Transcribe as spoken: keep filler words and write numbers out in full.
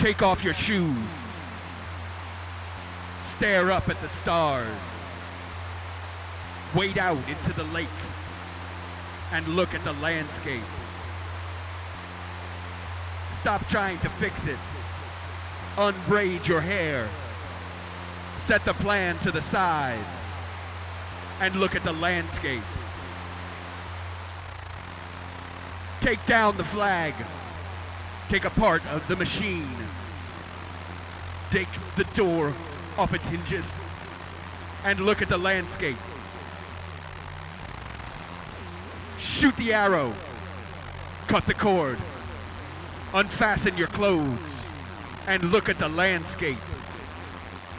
Take off your shoes. Stare up at the stars. Wade out into the lake and look at the landscape. Stop trying to fix it. Unbraid your hair. Set the plan to the side and look at the landscape. Take down the flag. Take apart of the machine. Take the door off its hinges and look at the landscape. Shoot the arrow. Cut the cord. Unfasten your clothes and look at the landscape.